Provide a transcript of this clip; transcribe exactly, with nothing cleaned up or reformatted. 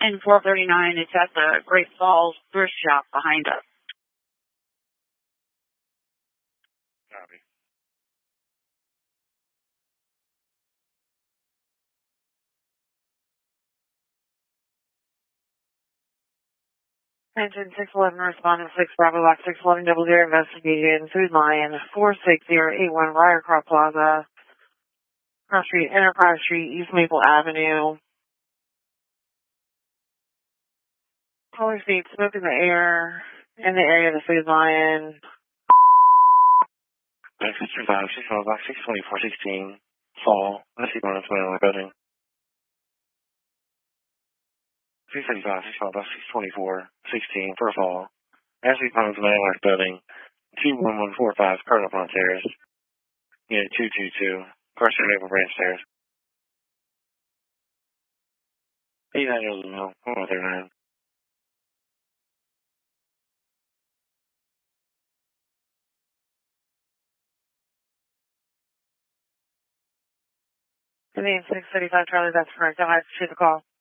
And four thirty-nine, it's at the Great Falls thrift shop behind us. Copy. Engine six eleven, respondent six Bravo Box six eleven double zero, investigating Food Lion four six zero eight one, Ridercroft Plaza, Cross Street, Enterprise Street, East Maple Avenue. Caller states smoke in the air in the area of the Food Lion. six five, six Bravo Box six twenty-four sixteen, fall. Let's see one of the building. six thirty-five, six Bravo Box six twenty-four sixteen, for fall. Ashley Pines Landmark Building, two one one four five, Cardinal Pond Terrace. Unit two two two, Carson Maple Branch Terrace. eighty-nine Hills Mill, one thirty-nine. Convenience six thirty-five, Charlie, that's correct. I'll have to shoot the call.